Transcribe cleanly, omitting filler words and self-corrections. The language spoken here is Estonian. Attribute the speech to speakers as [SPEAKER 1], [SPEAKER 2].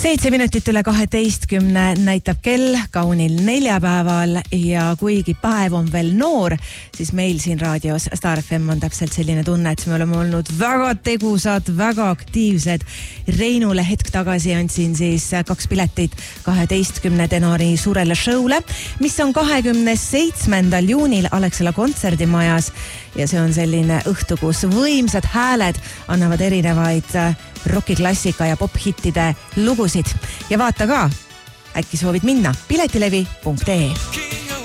[SPEAKER 1] 7 minutit üle 12 näitab kell kaunil neljapäeval ja kuigi päev on veel noor, siis meil siin raadios Star FM on täpselt selline tunne, et me oleme olnud väga tegusad, väga aktiivsed. Reinule hetk tagasi andsin siis 2 piletit 12 tenori suurele showle, mis on 27. juunil Alexela kontserdimajas ja see on selline õhtu, kus võimsad hääled annavad erinevaid rokiklassika ja pop-hittide lugusid. Ja vaata ka, äkki soovid minna piletilevi.ee.